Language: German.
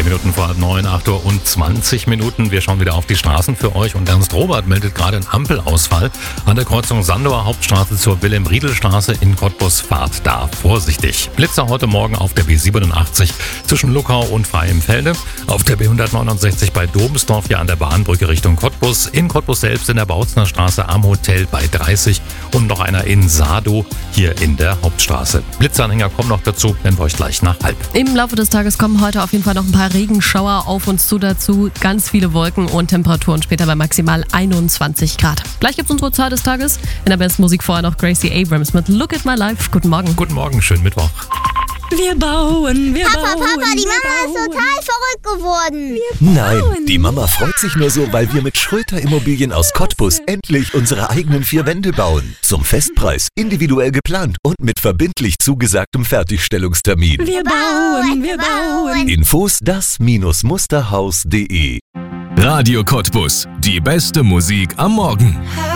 Minuten vor 9, 8 Uhr und 20 Minuten. Wir schauen wieder auf die Straßen für euch und Ernst Robert meldet gerade einen Ampelausfall an der Kreuzung Sandower Hauptstraße zur Wilhelm-Riedel-Straße in Cottbus. Fahrt da vorsichtig. Blitzer heute Morgen auf der B87 zwischen Luckau und Freienfelde, auf der B169 bei Domsdorf hier an der Bahnbrücke Richtung Cottbus, in Cottbus selbst in der Bautzner Straße am Hotel bei 30 und noch einer in Sado hier in der Hauptstraße. Blitzanhänger kommen noch dazu, wenn wir euch gleich nach halb. Im Laufe des Tages kommen heute auf jeden Fall noch ein paar Regenschauer auf uns zu, dazu ganz viele Wolken und Temperaturen später bei maximal 21 Grad. Gleich gibt's unsere Zahl des Tages. In der besten Musik vorher noch Gracie Abrams mit Look at My Life. Guten Morgen. Guten Morgen, schönen Mittwoch. Wir bauen, wir Papa, bauen. Papa, die Mama ist total verrückt geworden. Nein, die Mama freut sich nur so, weil wir mit Schröter Immobilien aus Cottbus endlich unsere eigenen 4 Wände bauen. Zum Festpreis, individuell geplant und mit verbindlich zugesagtem Fertigstellungstermin. Wir bauen, wir bauen. Infos das-musterhaus.de. Radio Cottbus, die beste Musik am Morgen.